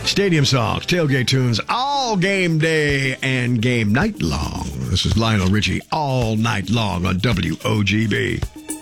Stadium songs, tailgate tunes, all game day and game night long. This is Lionel Richie all night long on WOGB.